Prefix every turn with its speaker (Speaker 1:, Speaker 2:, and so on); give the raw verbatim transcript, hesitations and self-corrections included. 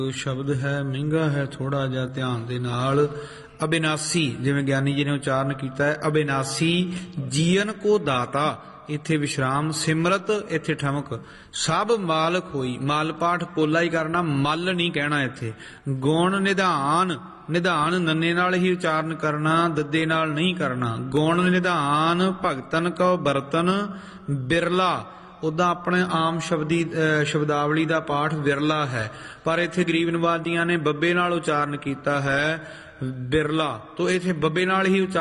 Speaker 1: शब्द है महंगा है थोड़ा जिहा ध्यान दे नाल। अविनाशी जिवें ज्ञानी जी ने उच्चारण किया है, अविनाशी जीवन को दाता, इत्थे विश्राम, सिमरत इत्थे ठमक, सब मालक होई, माल पाठ पोला ही करना, मल नहीं कहना इत्थे। गुण निधान, निधान नन्ने नाल ही उच्चारण करना, दद्दे नाल नहीं करना। गुण निधान भगतन को बरतन बिरला, उदा अपने आम शब्दी शब्दावली का पाठ विरला है, पर इत्थे गरीब नवाजियां ने बब्बे नाल उच्चारण किया है बिरला, तो इत्थे बब्बे नाल ही उच्चारण